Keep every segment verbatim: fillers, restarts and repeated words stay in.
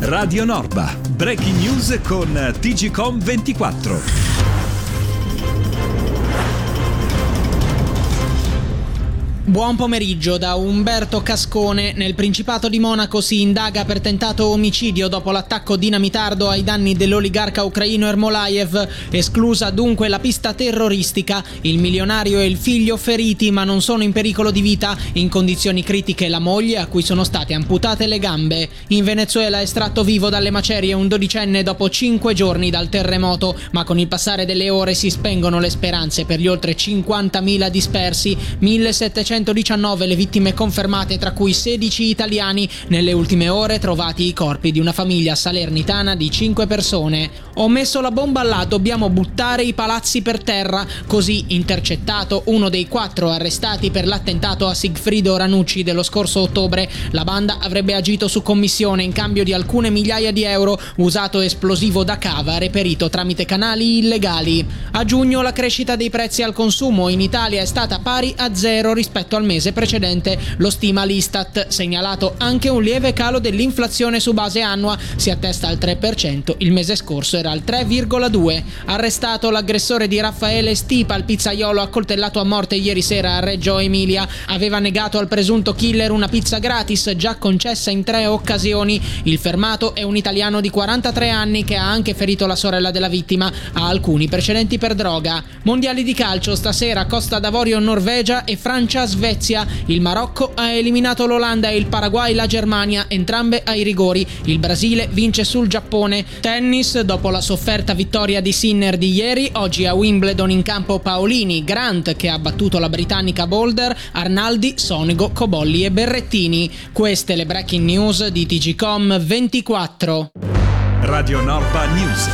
Radio Norba, breaking news con T G Com ventiquattro. Buon pomeriggio da Umberto Cascone. Nel Principato di Monaco si indaga per tentato omicidio dopo l'attacco dinamitardo ai danni dell'oligarca ucraino Ermolaev. Esclusa dunque la pista terroristica. Il milionario e il figlio feriti, ma non sono in pericolo di vita. In condizioni critiche la moglie, a cui sono state amputate le gambe. In Venezuela estratto vivo dalle macerie un dodicenne dopo cinque giorni dal terremoto, ma con il passare delle ore si spengono le speranze per gli oltre cinquantamila dispersi. millesettecentodiciannove le vittime confermate, tra cui sedici italiani. Nelle ultime ore trovati i corpi di una famiglia salernitana di cinque persone. Ho messo la bomba là, dobbiamo buttare i palazzi per terra. Così intercettato uno dei quattro arrestati per l'attentato a Sigfrido Ranucci dello scorso ottobre. La banda avrebbe agito su commissione in cambio di alcune migliaia di euro, usato esplosivo da cava reperito tramite canali illegali. A giugno la crescita dei prezzi al consumo in Italia è stata pari a zero rispetto al mese precedente. Lo stima l'Istat, segnalato anche un lieve calo dell'inflazione su base annua, si attesta al tre per cento, il mese scorso era al tre virgola due. Arrestato l'aggressore di Raffaele Stipa, il pizzaiolo accoltellato a morte ieri sera a Reggio Emilia. Aveva negato al presunto killer una pizza gratis già concessa in tre occasioni. Il fermato è un italiano di quarantatré anni che ha anche ferito la sorella della vittima, ha alcuni precedenti per droga. Mondiali di calcio stasera: Costa d'Avorio Norvegia e Francia Svezia. Il Marocco ha eliminato l'Olanda e il Paraguay la Germania, entrambe ai rigori. Il Brasile vince sul Giappone. Tennis: dopo la sofferta vittoria di Sinner di ieri, oggi a Wimbledon in campo Paolini, Grant che ha battuto la britannica Boulder, Arnaldi, Sonego, Cobolli e Berrettini. Queste le breaking news di T G Com ventiquattro. Radio Norba News.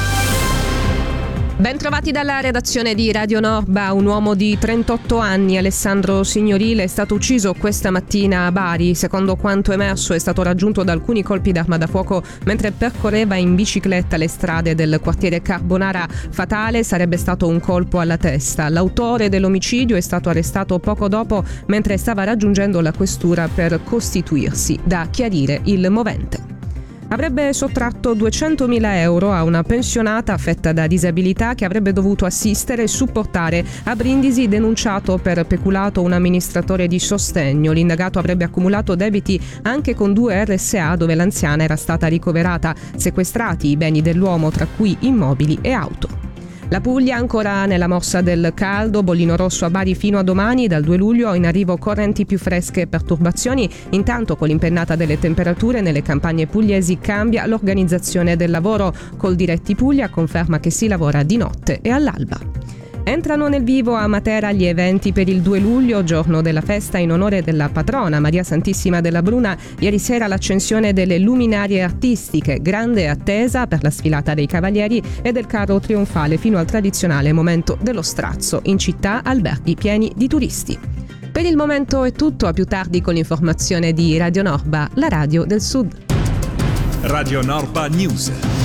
Ben trovati dalla redazione di Radio Norba. Un uomo di trentotto anni, Alessandro Signorile, è stato ucciso questa mattina a Bari. Secondo quanto emerso, è stato raggiunto da alcuni colpi d'arma da fuoco mentre percorreva in bicicletta le strade del quartiere Carbonara. Fatale sarebbe stato un colpo alla testa. L'autore dell'omicidio è stato arrestato poco dopo mentre stava raggiungendo la questura per costituirsi. Da chiarire il movente. Avrebbe sottratto duecentomila euro a una pensionata affetta da disabilità che avrebbe dovuto assistere e supportare. A Brindisi, denunciato per peculato un amministratore di sostegno. L'indagato avrebbe accumulato debiti anche con due R S A dove l'anziana era stata ricoverata. Sequestrati i beni dell'uomo, tra cui immobili e auto. La Puglia ancora nella morsa del caldo, bollino rosso a Bari fino a domani. Dal due luglio in arrivo correnti più fresche e perturbazioni. Intanto, con l'impennata delle temperature nelle campagne pugliesi, cambia l'organizzazione del lavoro. Col Diretti Puglia conferma che si lavora di notte e all'alba. Entrano nel vivo a Matera gli eventi per il due luglio, giorno della festa in onore della patrona Maria Santissima della Bruna. Ieri sera l'accensione delle luminarie artistiche, grande attesa per la sfilata dei cavalieri e del carro trionfale fino al tradizionale momento dello strazzo. In città alberghi pieni di turisti. Per il momento è tutto, a più tardi con l'informazione di Radio Norba, la radio del Sud. Radio Norba News.